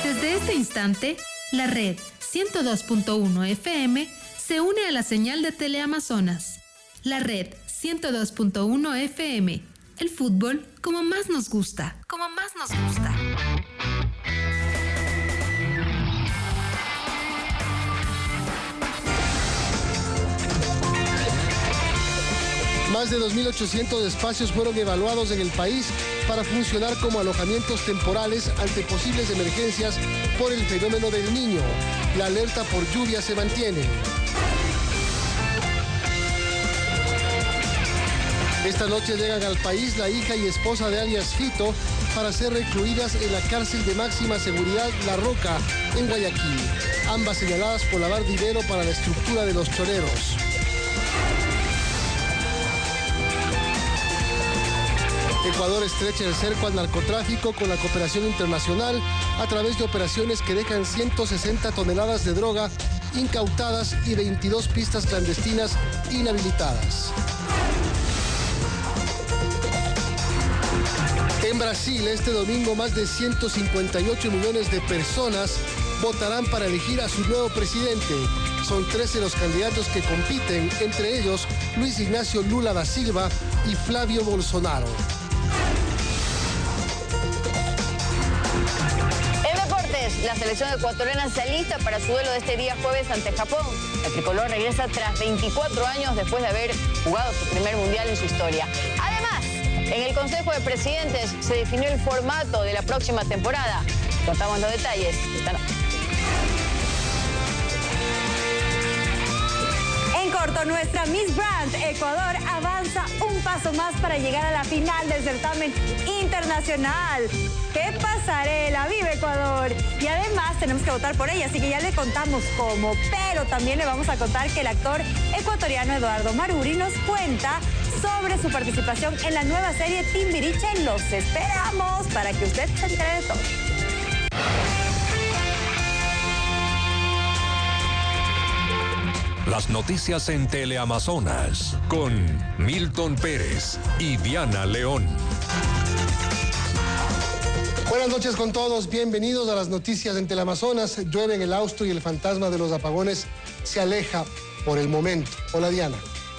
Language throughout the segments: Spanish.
Desde este instante, la red 102.1 FM se une a la señal de Teleamazonas. La red 102.1 FM. El fútbol como más nos gusta. Como más nos gusta. Más de 2.800 espacios fueron evaluados en el país para funcionar como alojamientos temporales ante posibles emergencias por el fenómeno del Niño. La alerta por lluvia se mantiene. Esta noche llegan al país la hija y esposa de alias Fito para ser recluidas en la cárcel de máxima seguridad La Roca, en Guayaquil. Ambas señaladas por lavar dinero para la estructura de los choreros. Ecuador estrecha el cerco al narcotráfico con la cooperación internacional a través de operaciones que dejan 160 toneladas de droga incautadas y 22 pistas clandestinas inhabilitadas. En Brasil, este domingo, más de 158 millones de personas votarán para elegir a su nuevo presidente. Son 13 los candidatos que compiten, entre ellos Luis Ignacio Lula da Silva y Flavio Bolsonaro. La selección ecuatoriana se alista para su duelo de este día jueves ante Japón. El tricolor regresa tras 24 años después de haber jugado su primer mundial en su historia. Además, en el Consejo de Presidentes se definió el formato de la próxima temporada. Contamos los detalles esta noche. En corto, nuestra Miss Grand Ecuador avanza un paso más para llegar a la final del certamen internacional. ¿Qué pasarela vive Ecuador? Y además tenemos que votar por ella, así que ya le contamos cómo. Pero también le vamos a contar que el actor ecuatoriano Eduardo Maruri nos cuenta sobre su participación en la nueva serie Timbiriche. Los esperamos para que usted se entere de todo. Las noticias en Teleamazonas con Milton Pérez y Diana León. Buenas noches con todos, bienvenidos a las noticias en Teleamazonas. Llueve en el Austro y el fantasma de los apagones se aleja por el momento. Hola Diana.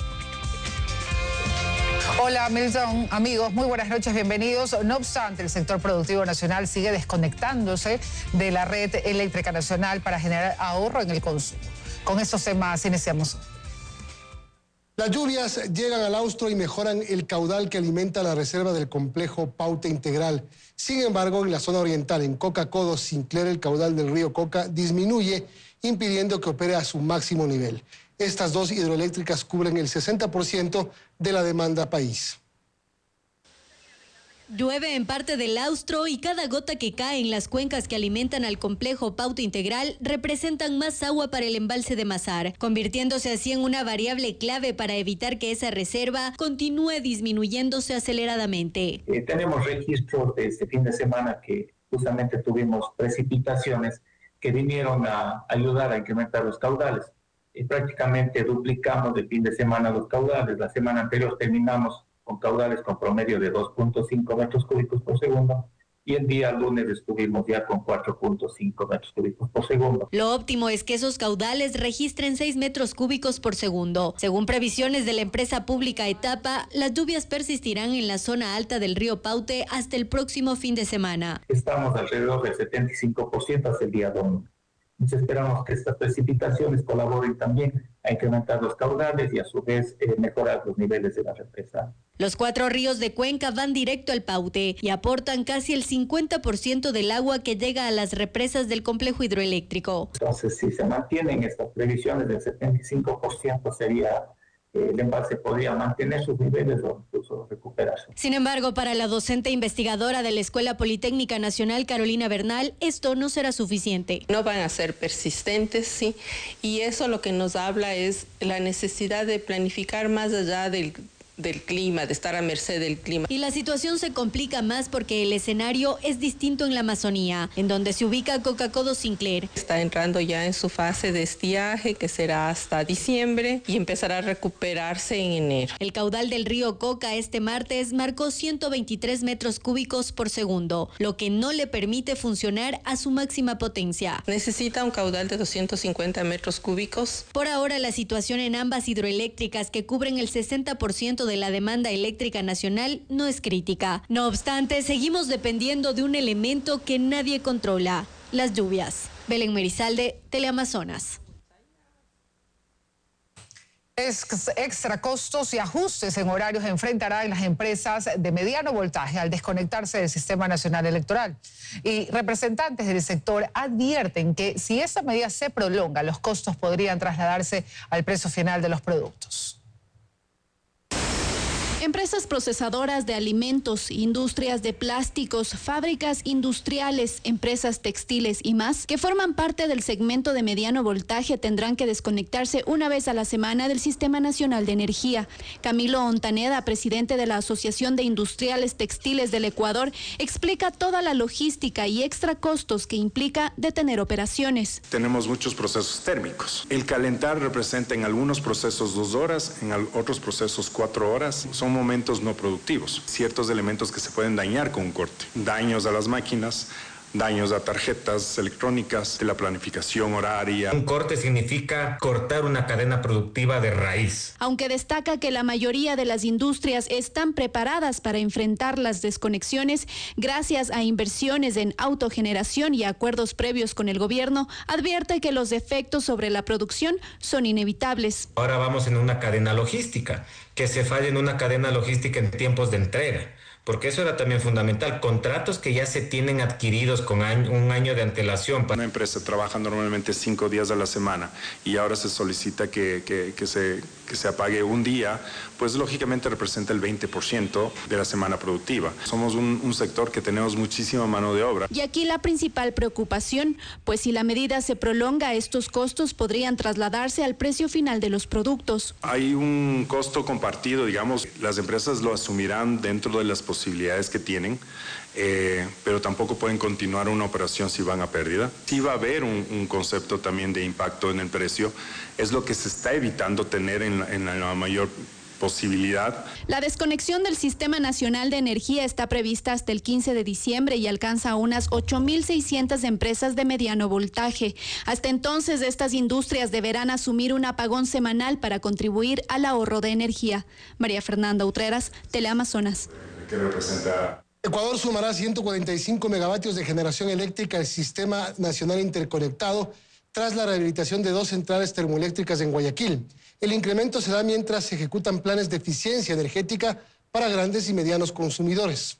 Hola Milton, amigos, muy buenas noches, bienvenidos. No obstante, el sector productivo nacional sigue desconectándose de la red eléctrica nacional para generar ahorro en el consumo. Con estos temas iniciamos. Las lluvias llegan al Austro y mejoran el caudal que alimenta la reserva del complejo Paute Integral. Sin embargo, en la zona oriental, en Coca-Codo, Sinclair, el caudal del río Coca disminuye, impidiendo que opere a su máximo nivel. Estas dos hidroeléctricas cubren el 60% de la demanda país. Llueve en parte del Austro y cada gota que cae en las cuencas que alimentan al complejo Paute Integral representan más agua para el embalse de Mazar, convirtiéndose así en una variable clave para evitar que esa reserva continúe disminuyéndose aceleradamente. Tenemos registros de este fin de semana que justamente tuvimos precipitaciones que vinieron a ayudar a incrementar los caudales. Prácticamente duplicamos de fin de semana los caudales. La semana anterior terminamos con caudales con promedio de 2.5 metros cúbicos por segundo y el día lunes estuvimos ya con 4.5 metros cúbicos por segundo. Lo óptimo es que esos caudales registren 6 metros cúbicos por segundo. Según previsiones de la empresa pública Etapa, las lluvias persistirán en la zona alta del río Paute hasta el próximo fin de semana. Estamos alrededor del 75% hasta el día domingo. Entonces esperamos que estas precipitaciones colaboren también a incrementar los caudales y a su vez mejorar los niveles de la represa. Los 4 ríos de Cuenca van directo al Paute y aportan casi el 50% del agua que llega a las represas del complejo hidroeléctrico. Entonces, si se mantienen estas previsiones del 75%, sería el embalse podría mantener sus niveles o incluso recuperarse. Sin embargo, para la docente investigadora de la Escuela Politécnica Nacional, Carolina Bernal, esto no será suficiente. No van a ser persistentes, sí, y eso lo que nos habla es la necesidad de planificar más allá del del clima, de estar a merced del clima. Y la situación se complica más porque el escenario es distinto en la Amazonía, en donde se ubica Coca-Codo Sinclair. Está entrando ya en su fase de estiaje, que será hasta diciembre, y empezará a recuperarse en enero. El caudal del río Coca este martes marcó 123 metros cúbicos por segundo, lo que no le permite funcionar a su máxima potencia. Necesita un caudal de 250 metros cúbicos. Por ahora, la situación en ambas hidroeléctricas, que cubren el 60% de la demanda eléctrica nacional, no es crítica. No obstante, seguimos dependiendo de un elemento que nadie controla: las lluvias. Belén Merizalde, Teleamazonas. Extra costos y ajustes en horarios enfrentarán las empresas de mediano voltaje al desconectarse del Sistema Nacional Electoral. Y representantes del sector advierten que si esa medida se prolonga, los costos podrían trasladarse al precio final de los productos. Empresas procesadoras de alimentos, industrias de plásticos, fábricas industriales, empresas textiles y más, que forman parte del segmento de mediano voltaje, tendrán que desconectarse una vez a la semana del Sistema Nacional de Energía. Camilo Ontaneda, presidente de la Asociación de Industriales Textiles del Ecuador, explica toda la logística y extra costos que implica detener operaciones. Tenemos muchos procesos térmicos. El calentar representa en algunos procesos 2 horas, en otros procesos 4 horas. Son momentos no productivos, ciertos elementos que se pueden dañar con un corte, daños a las máquinas, daños a tarjetas electrónicas, de la planificación horaria. Un corte significa cortar una cadena productiva de raíz. Aunque destaca que la mayoría de las industrias están preparadas para enfrentar las desconexiones gracias a inversiones en autogeneración y acuerdos previos con el gobierno, advierte que los efectos sobre la producción son inevitables. Ahora vamos en una cadena logística, que se falle en una cadena logística en tiempos de entrega. Porque eso era también fundamental, contratos que ya se tienen adquiridos con un año de antelación. Una empresa trabaja normalmente 5 días a la semana y ahora se solicita que se apague un día, pues lógicamente representa el 20% de la semana productiva. Somos un sector que tenemos muchísima mano de obra. Y aquí la principal preocupación, pues si la medida se prolonga, estos costos podrían trasladarse al precio final de los productos. Hay un costo compartido, digamos, las empresas lo asumirán dentro de las posibilidades que tienen, pero tampoco pueden continuar una operación si van a pérdida. Sí va a haber un concepto también de impacto en el precio, es lo que se está evitando tener en la mayor posibilidad. La desconexión del Sistema Nacional de Energía está prevista hasta el 15 de diciembre y alcanza a unas 8.600 empresas de mediano voltaje. Hasta entonces, estas industrias deberán asumir un apagón semanal para contribuir al ahorro de energía. María Fernanda Utreras, Teleamazonas. ¿Qué representa? Ecuador sumará 145 megavatios de generación eléctrica al Sistema Nacional Interconectado tras la rehabilitación de 2 centrales termoeléctricas en Guayaquil. El incremento se da mientras se ejecutan planes de eficiencia energética para grandes y medianos consumidores.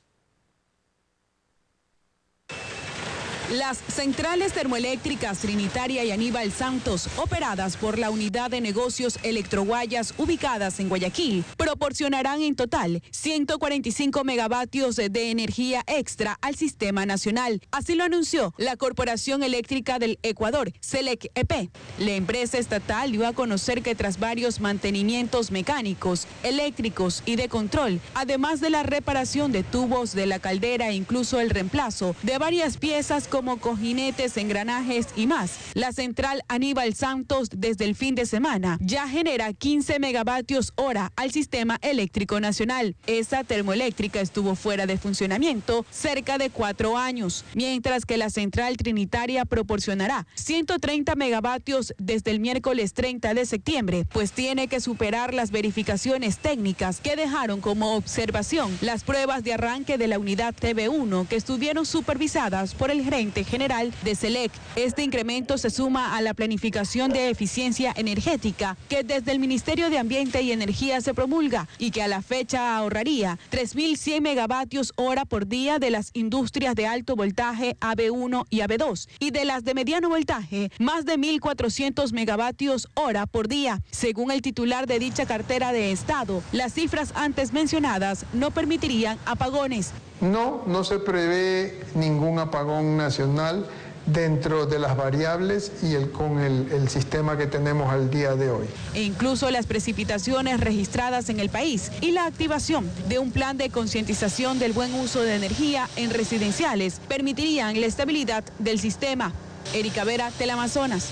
Las centrales termoeléctricas Trinitaria y Aníbal Santos, operadas por la Unidad de Negocios Electroguayas ubicadas en Guayaquil, proporcionarán en total 145 megavatios de energía extra al sistema nacional. Así lo anunció la Corporación Eléctrica del Ecuador, CELEC EP. La empresa estatal dio a conocer que tras varios mantenimientos mecánicos, eléctricos y de control, además de la reparación de tubos de la caldera e incluso el reemplazo de varias piezas como cojinetes, engranajes y más, la central Aníbal Santos desde el fin de semana ya genera 15 megavatios hora al sistema eléctrico nacional. Esa termoeléctrica estuvo fuera de funcionamiento cerca de 4 años, mientras que la central Trinitaria proporcionará 130 megavatios desde el miércoles 30 de septiembre, pues tiene que superar las verificaciones técnicas que dejaron como observación las pruebas de arranque de la unidad TV1 que estuvieron supervisadas por el gerente general de CELEC. Este incremento se suma a la planificación de eficiencia energética que desde el Ministerio de Ambiente y Energía se promulga y que a la fecha ahorraría 3.100 megavatios hora por día de las industrias de alto voltaje AB1 y AB2 y de las de mediano voltaje más de 1.400 megavatios hora por día. Según el titular de dicha cartera de Estado, las cifras antes mencionadas no permitirían apagones. No se prevé ningún apagón nacional dentro de las variables y con el sistema que tenemos al día de hoy. E incluso las precipitaciones registradas en el país y la activación de un plan de concientización del buen uso de energía en residenciales permitirían la estabilidad del sistema. Erika Vera, Teleamazonas.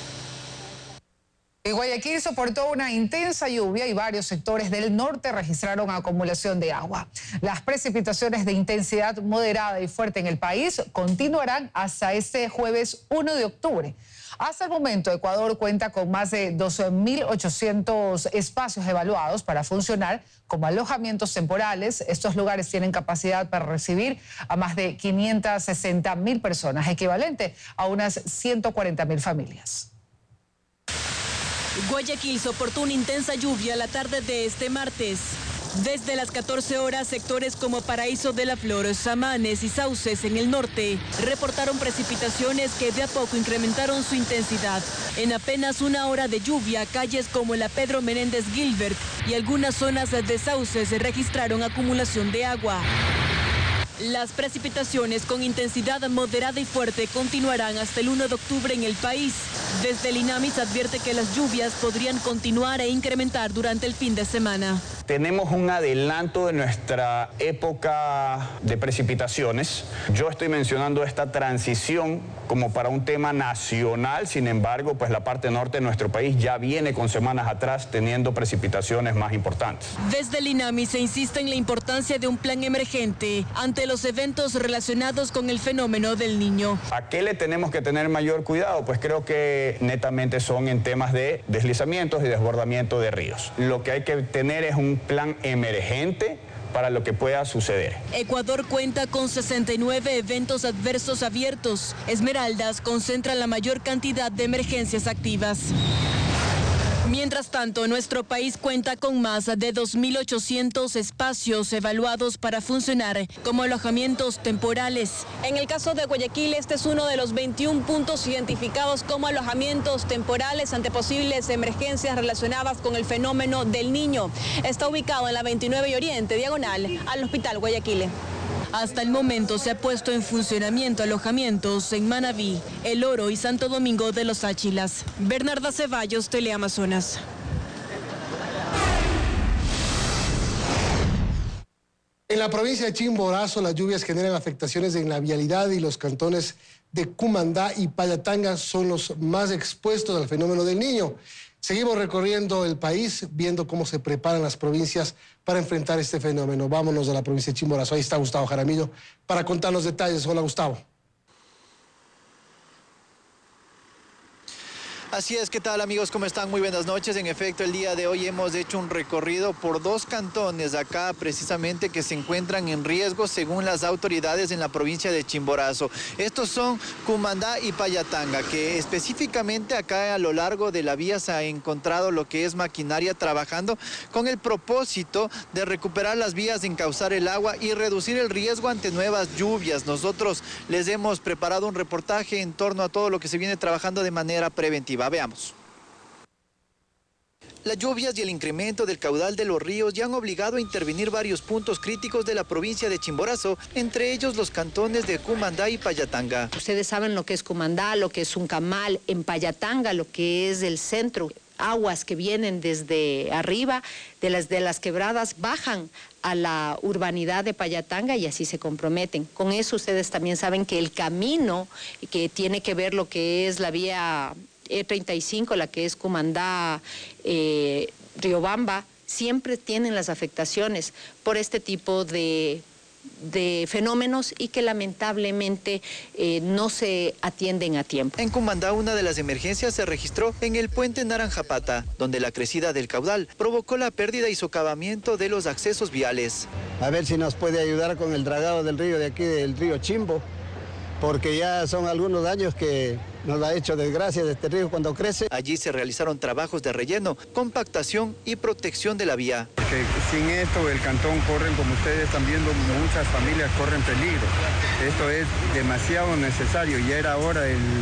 Guayaquil soportó una intensa lluvia y varios sectores del norte registraron acumulación de agua. Las precipitaciones de intensidad moderada y fuerte en el país continuarán hasta este jueves 1 de octubre. Hasta el momento, Ecuador cuenta con más de 12.800 espacios evaluados para funcionar como alojamientos temporales. Estos lugares tienen capacidad para recibir a más de 560.000 personas, equivalente a unas 140.000 familias. Guayaquil soportó una intensa lluvia la tarde de este martes. Desde las 14 horas, sectores como Paraíso de la Flor, Samanes y Sauces en el norte reportaron precipitaciones que de a poco incrementaron su intensidad. En apenas una hora de lluvia, calles como la Pedro Menéndez Gilbert y algunas zonas de Sauces registraron acumulación de agua. Las precipitaciones con intensidad moderada y fuerte continuarán hasta el 1 de octubre en el país. Desde el INAMI se advierte que las lluvias podrían continuar e incrementar durante el fin de semana. Tenemos un adelanto de nuestra época de precipitaciones. Yo estoy mencionando esta transición como para un tema nacional, sin embargo, pues la parte norte de nuestro país ya viene con semanas atrás teniendo precipitaciones más importantes. Desde el INAMI se insiste en la importancia de un plan emergente ante los eventos relacionados con el fenómeno del Niño. ¿A qué le tenemos que tener mayor cuidado? Pues creo que netamente son en temas de deslizamientos y desbordamiento de ríos. Lo que hay que tener es un plan emergente para lo que pueda suceder. Ecuador cuenta con 69 eventos adversos abiertos. Esmeraldas concentra la mayor cantidad de emergencias activas. Mientras tanto, nuestro país cuenta con más de 2.800 espacios evaluados para funcionar como alojamientos temporales. En el caso de Guayaquil, este es uno de los 21 puntos identificados como alojamientos temporales ante posibles emergencias relacionadas con el fenómeno del Niño. Está ubicado en la 29 y Oriente, diagonal al Hospital Guayaquil. Hasta el momento se ha puesto en funcionamiento alojamientos en Manabí, El Oro y Santo Domingo de los Áchilas. Bernarda Ceballos, Teleamazonas. En la provincia de Chimborazo, las lluvias generan afectaciones en la vialidad y los cantones de Cumandá y Payatanga son los más expuestos al fenómeno del Niño. Seguimos recorriendo el país, viendo cómo se preparan las provincias para enfrentar este fenómeno. Vámonos a la provincia de Chimborazo. Ahí está Gustavo Jaramillo para contarnos detalles. Hola, Gustavo. Así es, ¿qué tal amigos? ¿Cómo están? Muy buenas noches. En efecto, el día de hoy hemos hecho un recorrido por dos cantones acá precisamente que se encuentran en riesgo según las autoridades en la provincia de Chimborazo. Estos son Cumandá y Payatanga, que específicamente acá a lo largo de la vía se ha encontrado lo que es maquinaria trabajando con el propósito de recuperar las vías, encauzar el agua y reducir el riesgo ante nuevas lluvias. Nosotros les hemos preparado un reportaje en torno a todo lo que se viene trabajando de manera preventiva. Veamos. Las lluvias y el incremento del caudal de los ríos ya han obligado a intervenir varios puntos críticos de la provincia de Chimborazo, entre ellos los cantones de Cumandá y Payatanga. Ustedes saben lo que es Cumandá, lo que es Suncamal, en Payatanga, lo que es el centro. Aguas que vienen desde arriba, de las quebradas, bajan a la urbanidad de Payatanga y así se comprometen. Con eso ustedes también saben que el camino que tiene que ver lo que es la vía E35, la que es Cumandá, Riobamba, siempre tienen las afectaciones por este tipo de fenómenos y que lamentablemente no se atienden a tiempo. En Cumandá, una de las emergencias se registró en el puente Naranjapata, donde la crecida del caudal provocó la pérdida y socavamiento de los accesos viales. A ver si nos puede ayudar con el dragado del río de aquí, del río Chimbo, porque ya son algunos años que nos ha hecho desgracia de este río cuando crece. Allí se realizaron trabajos de relleno, compactación y protección de la vía. Porque sin esto el cantón corre, como ustedes están viendo, muchas familias corren peligro. Esto es demasiado necesario, ya era hora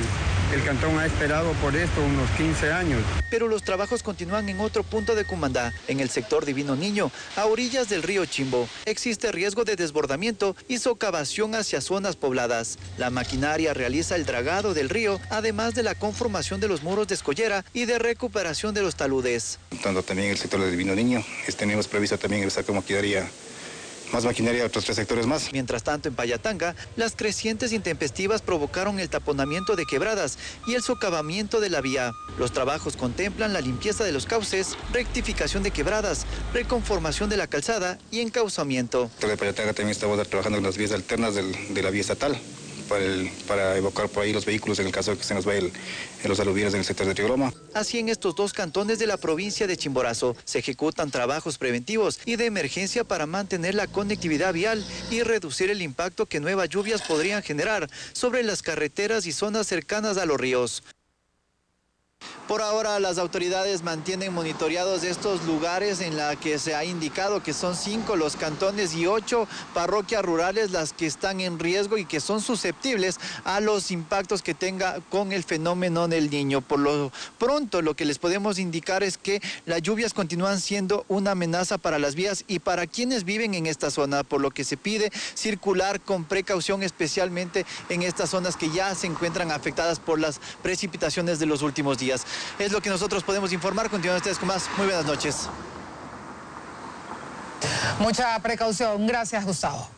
el cantón ha esperado por esto unos 15 años. Pero los trabajos continúan en otro punto de Cumandá, en el sector Divino Niño, a orillas del río Chimbo. Existe riesgo de desbordamiento y socavación hacia zonas pobladas. La maquinaria realiza el dragado del río, además de la conformación de los muros de escollera y de recuperación de los taludes. Tanto también el sector del Divino Niño, tenemos previsto también ingresar con maquinaria, más maquinaria a otros 3 sectores más. Mientras tanto, en Payatanga, las crecientes intempestivas provocaron el taponamiento de quebradas y el socavamiento de la vía. Los trabajos contemplan la limpieza de los cauces, rectificación de quebradas, reconformación de la calzada y encauzamiento. El sector de Payatanga también estamos trabajando en las vías alternas de la vía estatal para evacuar por ahí los vehículos en el caso de que se nos vaya los aluviones en el sector de Río Loma. Así, en estos 2 cantones de la provincia de Chimborazo se ejecutan trabajos preventivos y de emergencia para mantener la conectividad vial y reducir el impacto que nuevas lluvias podrían generar sobre las carreteras y zonas cercanas a los ríos. Por ahora, las autoridades mantienen monitoreados estos lugares en la que se ha indicado que son 5 los cantones y 8 parroquias rurales las que están en riesgo y que son susceptibles a los impactos que tenga con el fenómeno del Niño. Por lo pronto, lo que les podemos indicar es que las lluvias continúan siendo una amenaza para las vías y para quienes viven en esta zona, por lo que se pide circular con precaución, especialmente en estas zonas que ya se encuentran afectadas por las precipitaciones de los últimos días. Es lo que nosotros podemos informar. Continúen ustedes con más. Muy buenas noches. Mucha precaución. Gracias, Gustavo.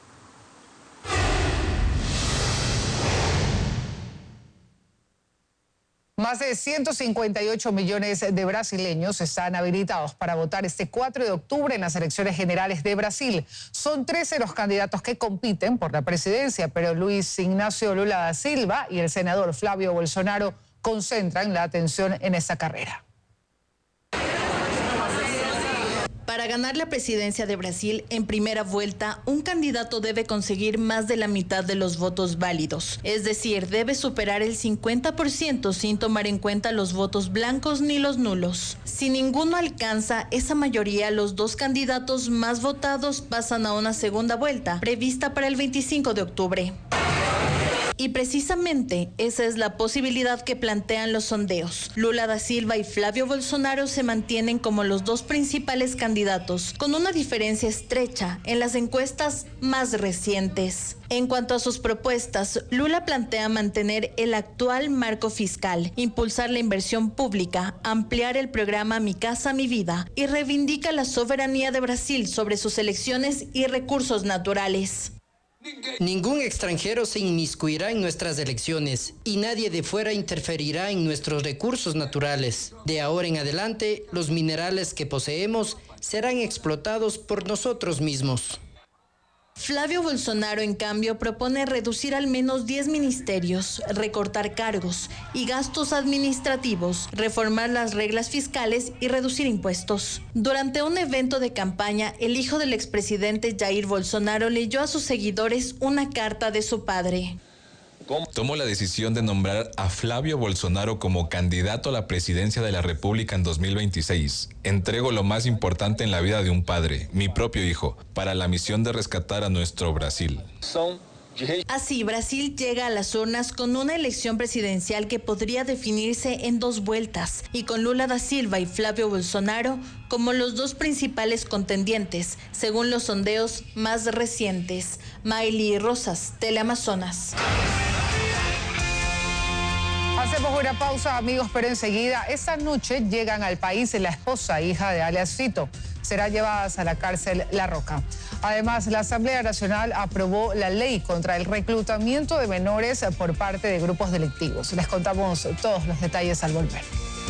Más de 158 millones de brasileños están habilitados para votar este 4 de octubre en las elecciones generales de Brasil. Son 13 los candidatos que compiten por la presidencia, pero Luis Ignacio Lula da Silva y el senador Flavio Bolsonaro concentran la atención en esta carrera. Para ganar la presidencia de Brasil en primera vuelta, un candidato debe conseguir más de la mitad de los votos válidos. Es decir, debe superar el 50% sin tomar en cuenta los votos blancos ni los nulos. Si ninguno alcanza esa mayoría, los 2 candidatos más votados pasan a una segunda vuelta, prevista para el 25 de octubre. Y precisamente esa es la posibilidad que plantean los sondeos. Lula da Silva y Flavio Bolsonaro se mantienen como los 2 principales candidatos, con una diferencia estrecha en las encuestas más recientes. En cuanto a sus propuestas, Lula plantea mantener el actual marco fiscal, impulsar la inversión pública, ampliar el programa Mi Casa, Mi Vida y reivindica la soberanía de Brasil sobre sus elecciones y recursos naturales. Ningún extranjero se inmiscuirá en nuestras elecciones y nadie de fuera interferirá en nuestros recursos naturales. De ahora en adelante, los minerales que poseemos serán explotados por nosotros mismos. Flavio Bolsonaro, en cambio, propone reducir al menos 10 ministerios, recortar cargos y gastos administrativos, reformar las reglas fiscales y reducir impuestos. Durante un evento de campaña, el hijo del expresidente Jair Bolsonaro leyó a sus seguidores una carta de su padre. Tomo la decisión de nombrar a Flavio Bolsonaro como candidato a la presidencia de la República en 2026. Entrego lo más importante en la vida de un padre, mi propio hijo, para la misión de rescatar a nuestro Brasil. Así, Brasil llega a las urnas con una elección presidencial que podría definirse en 2 vueltas y con Lula da Silva y Flavio Bolsonaro como los 2 principales contendientes, según los sondeos más recientes. Maily Rosas, Teleamazonas. Hacemos una pausa, amigos, pero enseguida, esta noche llegan al país la esposa e hija de alias Fito. Serán llevadas a la cárcel La Roca. Además, la Asamblea Nacional aprobó la ley contra el reclutamiento de menores por parte de grupos delictivos. Les contamos todos los detalles al volver.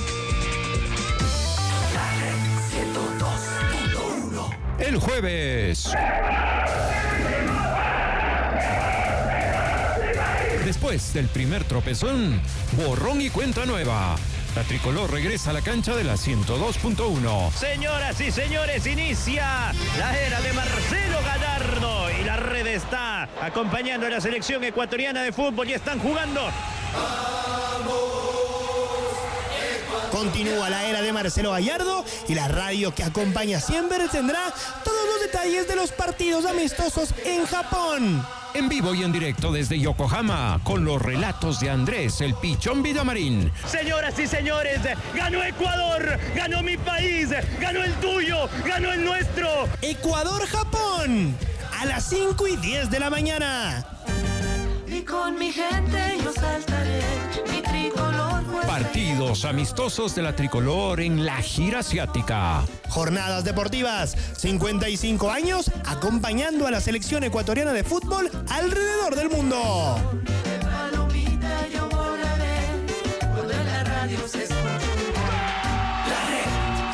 El jueves. Después del primer tropezón, borrón y cuenta nueva. La tricolor regresa a la cancha de la 102.1. Señoras y señores, inicia la era de Marcelo Gallardo y la red está acompañando a la selección ecuatoriana de fútbol y están jugando. Continúa la era de Marcelo Gallardo y la radio que acompaña siempre tendrá todos los detalles de los partidos amistosos en Japón. En vivo y en directo desde Yokohama, con los relatos de Andrés el Pichón Villamarín. Señoras y señores, ganó Ecuador, ganó mi país, ganó el tuyo, ganó el nuestro. Ecuador-Japón, a las 5:10 de la mañana. Y con mi gente yo saltaré, mi tricolor. Partidos amistosos de la tricolor en la gira asiática. Jornadas deportivas, 55 años acompañando a la selección ecuatoriana de fútbol alrededor del mundo. Palomita yo volaré, cuando en la radio se escucha. La Red.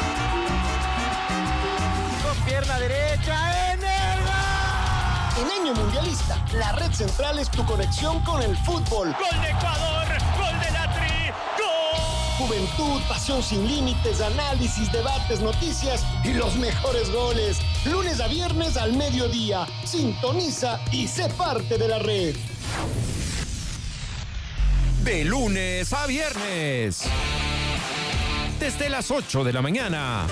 Con pierna derecha en el gol. En año mundialista, la Red Central es tu conexión con el fútbol. Gol de Ecuador, gol de la Tri, gol. Juventud, pasión sin límites, análisis, debates, noticias y los mejores goles. Lunes a viernes al mediodía. Sintoniza y sé parte de la Red. De lunes a viernes, desde las 8 de la mañana.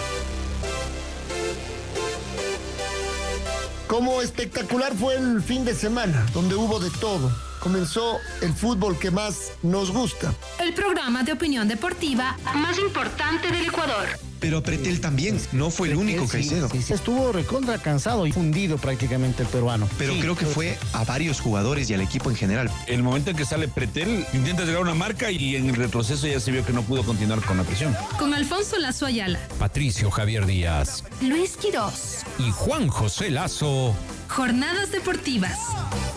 Como espectacular fue el fin de semana, donde hubo de todo. Comenzó el fútbol que más nos gusta. El programa de opinión deportiva más importante del Ecuador. Pero Pretel también, no fue el único, Caicedo. Sí, estuvo recontra cansado y fundido prácticamente el peruano. Pero creo que fue a varios jugadores y al equipo en general. El momento en que sale Pretel, intenta llegar a una marca y en el retroceso ya se vio que no pudo continuar con la presión. Con Alfonso Lazo Ayala, Patricio Javier Díaz, Luis Quirós y Juan José Lazo. Jornadas deportivas.